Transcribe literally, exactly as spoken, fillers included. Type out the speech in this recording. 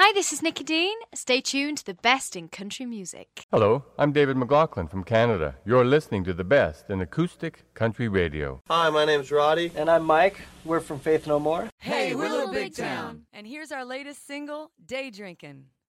Hi, this is Nikki Dean. Stay tuned to the best in country music. Hello, I'm David McLaughlin from Canada. You're listening to the best in acoustic country radio. Hi, my name's Roddy. And I'm Mike. We're from Faith No More. Hey, we're Little Big Town. And here's our latest single, Day Drinkin'.